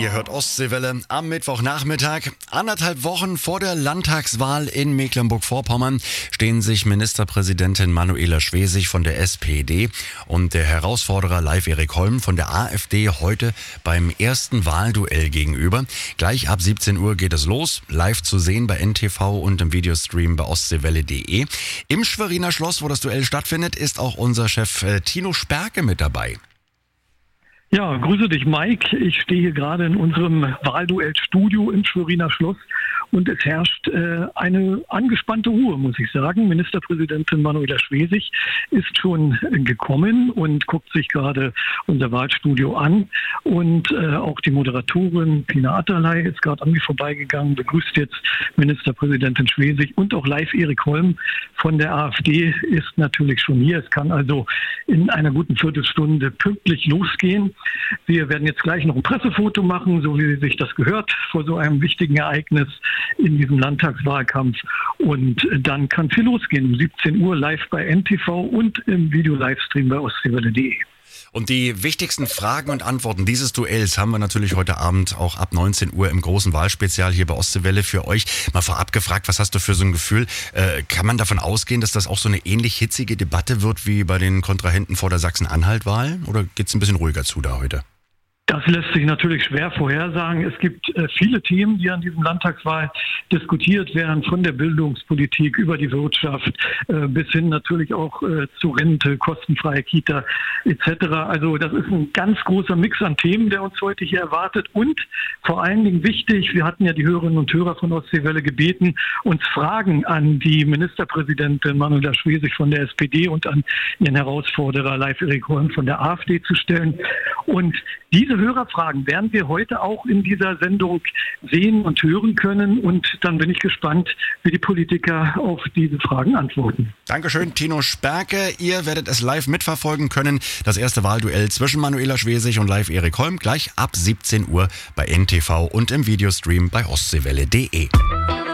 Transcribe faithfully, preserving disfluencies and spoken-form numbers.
Ihr hört Ostseewelle am Mittwochnachmittag. Anderthalb Wochen vor der Landtagswahl in Mecklenburg-Vorpommern stehen sich Ministerpräsidentin Manuela Schwesig von der S P D und der Herausforderer Leif-Erik Holm von der AfD heute beim ersten Wahlduell gegenüber. Gleich ab siebzehn Uhr geht es los, live zu sehen bei N T V und im Videostream bei ostseewelle punkt de. Im Schweriner Schloss, wo das Duell stattfindet, ist auch unser Chef äh, Tino Sperke mit dabei. Ja, grüße dich, Mike. Ich stehe hier gerade in unserem Wahlduell-Studio im Schweriner Schloss und es herrscht äh, eine angespannte Ruhe, muss ich sagen. Ministerpräsidentin Manuela Schwesig ist schon äh, gekommen und guckt sich gerade unser Wahlstudio an. Und äh, auch die Moderatorin Pina Atalay ist gerade an mir vorbeigegangen, begrüßt jetzt Ministerpräsidentin Schwesig und auch Leif-Erik Holm von der AfD ist natürlich schon hier. Es kann also in einer guten Viertelstunde pünktlich losgehen. Wir werden jetzt gleich noch ein Pressefoto machen, so wie sich das gehört, vor so einem wichtigen Ereignis in diesem Landtagswahlkampf. Und dann kann viel losgehen, um siebzehn Uhr live bei N T V und im Video-Livestream bei ostseewelle punkt de. Und die wichtigsten Fragen und Antworten dieses Duells haben wir natürlich heute Abend auch ab neunzehn Uhr im großen Wahlspezial hier bei Ostseewelle für euch. Mal vorab gefragt, was hast du für so ein Gefühl? Äh, kann man davon ausgehen, dass das auch so eine ähnlich hitzige Debatte wird wie bei den Kontrahenten vor der Sachsen-Anhalt-Wahl? Oder geht es ein bisschen ruhiger zu da heute? Das lässt sich natürlich schwer vorhersagen. Es gibt äh, viele Themen, die an diesem Landtagswahl diskutiert werden, von der Bildungspolitik über die Wirtschaft äh, bis hin natürlich auch äh, zu Rente, kostenfreie Kita et cetera. Also das ist ein ganz großer Mix an Themen, der uns heute hier erwartet. Und vor allen Dingen wichtig, wir hatten ja die Hörerinnen und Hörer von Ostseewelle gebeten, uns Fragen an die Ministerpräsidentin Manuela Schwesig von der S P D und an ihren Herausforderer Leif-Erik Holm von der AfD zu stellen. Und diese Hörerfragen werden wir heute auch in dieser Sendung sehen und hören können. Und dann bin ich gespannt, wie die Politiker auf diese Fragen antworten. Dankeschön, Tino Sperke. Ihr werdet es live mitverfolgen können. Das erste Wahlduell zwischen Manuela Schwesig und Leif-Erik Holm gleich ab siebzehn Uhr bei N T V und im Videostream bei ostseewelle punkt de.